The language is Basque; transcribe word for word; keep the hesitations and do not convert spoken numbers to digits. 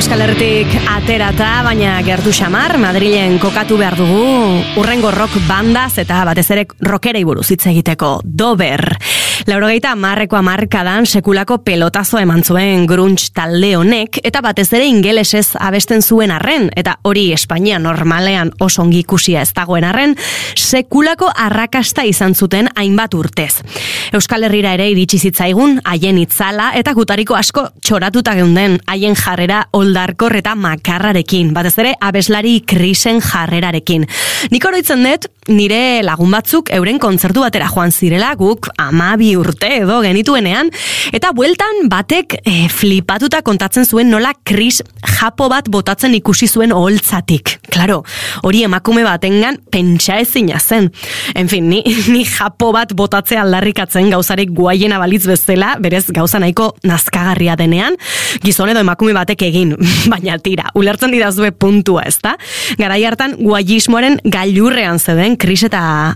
Euskal Herritik aterata, baina gertu xamar, Madrilen kokatu behar dugu urrengo rock bandaz eta batez ere rockerei buruz hitz egiteko. Dover. Laurogeita hamarreko hamarkadan sekulako pelotazo eman zuen grunge talde honek eta batez ere ingelesez abesten zuen arren, eta hori Espainia normalean oso ongi ikusia ez dagoen arren, sekulako arrakasta izan zuten hainbat urtez. Euskal Herrira ere iritsi zitzaigun haien itzala eta gutariko asko txoratuta geunden haien jarrera oldarkor eta makarrarekin, batez ere abeslari Krisen jarrerarekin. Nik oroitzen dut, nire lagun batzuk euren kontzertu batera joan zirela, guk amabi urte edo genituenean, eta bueltan batek e, flipatuta kontatzen zuen nola Kris japo bat botatzen ikusi zuen oholtzatik. Claro, hori emakume batengan pentsa ezina zen. En fin, ni, ni japo bat botatzea aldarrikatzen gauzarek guaiena balitz bezala, berez gauza nahiko nazkagarria denean, gizon edo emakume batek egin, baina tira, ulertzen didazue puntua, ezta? Garai hartan guaiismoaren gailurrean zeden Kris eta